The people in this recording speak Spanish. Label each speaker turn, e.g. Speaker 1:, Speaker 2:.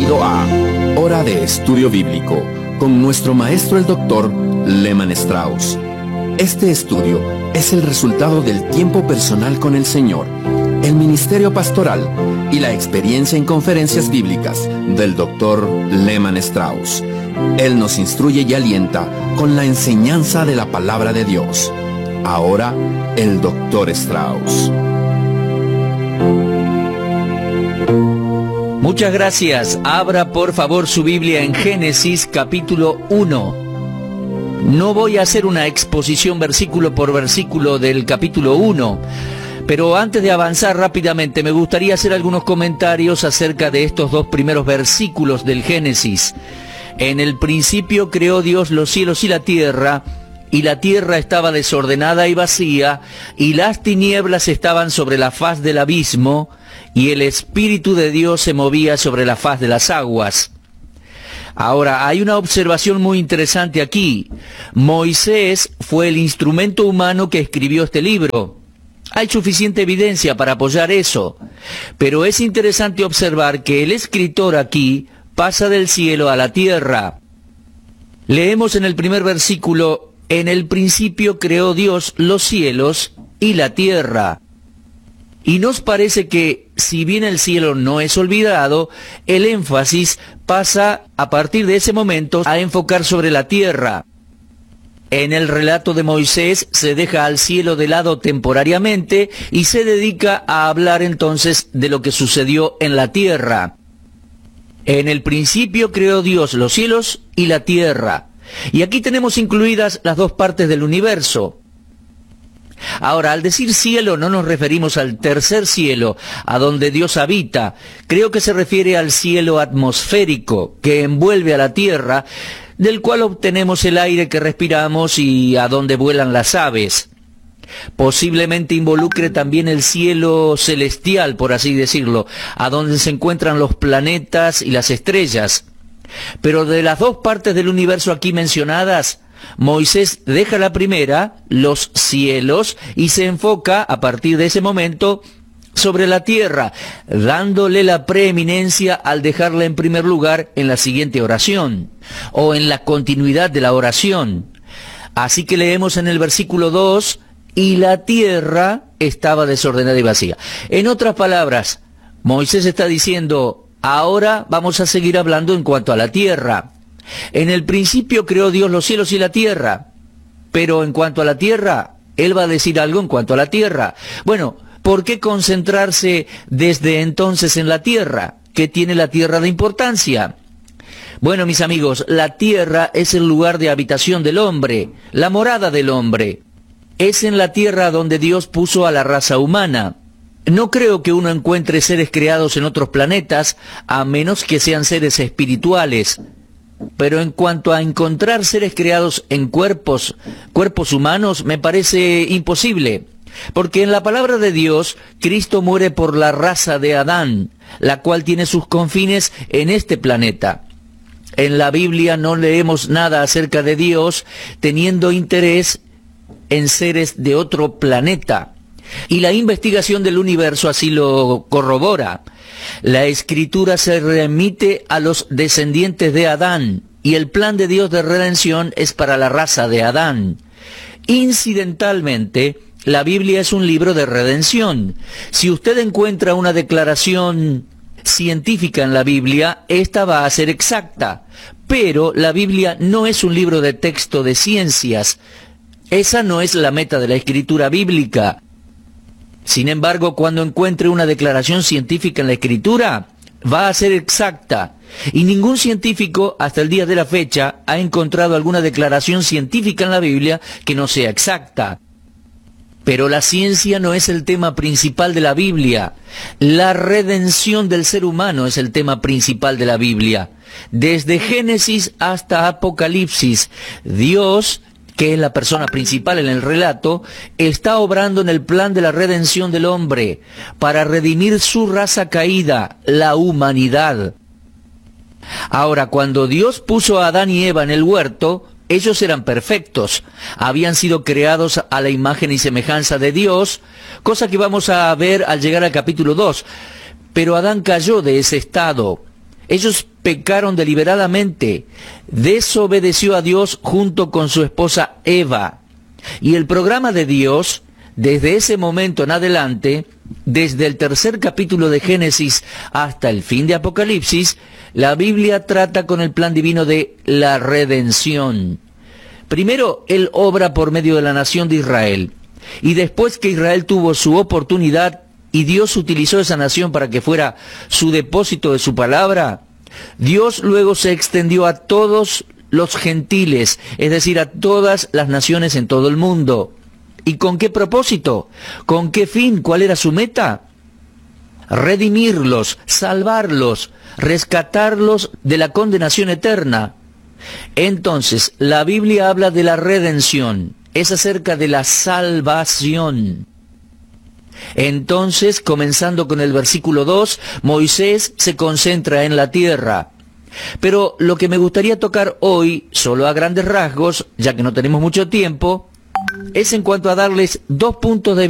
Speaker 1: bienvenido a Hora de Estudio Bíblico con nuestro maestro el Dr. Lehman Strauss. Este estudio es el resultado del tiempo personal con el Señor, el ministerio pastoral y la experiencia en conferencias bíblicas del Dr. Lehman Strauss. Él nos instruye y alienta con la enseñanza de la palabra de Dios. Ahora, el Dr. Strauss.
Speaker 2: Muchas gracias. Abra por favor su Biblia en Génesis capítulo 1. No voy a hacer una exposición versículo por versículo del capítulo 1, pero antes de avanzar rápidamente me gustaría hacer algunos comentarios acerca de estos dos primeros versículos del Génesis. En el principio creó Dios los cielos y la tierra estaba desordenada y vacía, y las tinieblas estaban sobre la faz del abismo, y el Espíritu de Dios se movía sobre la faz de las aguas. Ahora, hay una observación muy interesante aquí. Moisés fue el instrumento humano que escribió este libro. Hay suficiente evidencia para apoyar eso, pero es interesante observar que el escritor aquí pasa del cielo a la tierra. Leemos en el primer versículo: en el principio creó Dios los cielos y la tierra. Y nos parece que, si bien el cielo no es olvidado, el énfasis pasa a partir de ese momento a enfocar sobre la tierra. En el relato de Moisés se deja al cielo de lado temporariamente y se dedica a hablar entonces de lo que sucedió en la tierra. En el principio creó Dios los cielos y la tierra. Y aquí tenemos incluidas las dos partes del universo. Ahora, al decir cielo no nos referimos al tercer cielo, a donde Dios habita. Creo que se refiere al cielo atmosférico, que envuelve a la tierra, del cual obtenemos el aire que respiramos y a donde vuelan las aves. Posiblemente involucre también el cielo celestial, por así decirlo, a donde se encuentran los planetas y las estrellas. Pero de las dos partes del universo aquí mencionadas, Moisés deja la primera, los cielos, y se enfoca a partir de ese momento sobre la tierra, dándole la preeminencia al dejarla en primer lugar en la siguiente oración, o en la continuidad de la oración. Así que leemos en el versículo 2, y la tierra estaba desordenada y vacía. En otras palabras, Moisés está diciendo: ahora vamos a seguir hablando en cuanto a la tierra. En el principio creó Dios los cielos y la tierra, pero en cuanto a la tierra, Él va a decir algo en cuanto a la tierra. Bueno, ¿por qué concentrarse desde entonces en la tierra? ¿Qué tiene la tierra de importancia? Bueno, mis amigos, la tierra es el lugar de habitación del hombre, la morada del hombre. Es en la tierra donde Dios puso a la raza humana. No creo que uno encuentre seres creados en otros planetas, a menos que sean seres espirituales. Pero en cuanto a encontrar seres creados en cuerpos humanos, me parece imposible. Porque en la palabra de Dios, Cristo muere por la raza de Adán, la cual tiene sus confines en este planeta. En la Biblia no leemos nada acerca de Dios teniendo interés en seres de otro planeta. Y la investigación del universo así lo corrobora. La Escritura se remite a los descendientes de Adán, y el plan de Dios de redención es para la raza de Adán. Incidentalmente, la Biblia es un libro de redención. Si usted encuentra una declaración científica en la Biblia, esta va a ser exacta. Pero la Biblia no es un libro de texto de ciencias. Esa no es la meta de la Escritura bíblica. Sin embargo, cuando encuentre una declaración científica en la Escritura, va a ser exacta. Y ningún científico, hasta el día de la fecha, ha encontrado alguna declaración científica en la Biblia que no sea exacta. Pero la ciencia no es el tema principal de la Biblia. La redención del ser humano es el tema principal de la Biblia. Desde Génesis hasta Apocalipsis, Dios, que es la persona principal en el relato, está obrando en el plan de la redención del hombre, para redimir su raza caída, la humanidad. Ahora, cuando Dios puso a Adán y Eva en el huerto, ellos eran perfectos, habían sido creados a la imagen y semejanza de Dios, cosa que vamos a ver al llegar al capítulo 2. Pero Adán cayó de ese estado. Ellos pecaron deliberadamente, desobedeció a Dios junto con su esposa Eva. Y el programa de Dios, desde ese momento en adelante, desde el tercer capítulo de Génesis hasta el fin de Apocalipsis, la Biblia trata con el plan divino de la redención. Primero, Él obra por medio de la nación de Israel. Y después que Israel tuvo su oportunidad y Dios utilizó esa nación para que fuera su depósito de su palabra, Dios luego se extendió a todos los gentiles, es decir, a todas las naciones en todo el mundo. ¿Y con qué propósito? ¿Con qué fin? ¿Cuál era su meta? Redimirlos, salvarlos, rescatarlos de la condenación eterna. Entonces, la Biblia habla de la redención, es acerca de la salvación. Entonces, comenzando con el versículo 2, Moisés se concentra en la tierra. Pero lo que me gustaría tocar hoy, solo a grandes rasgos, ya que no tenemos mucho tiempo, es en cuanto a darles 2 puntos de